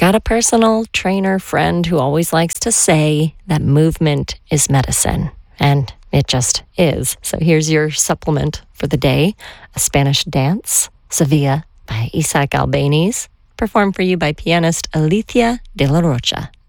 got a personal trainer friend who always likes to say that movement is medicine, and it just is. So here's your supplement for the day: a Spanish dance, Sevilla by Isaac Albéniz, performed for you by pianist Alicia de la Rocha.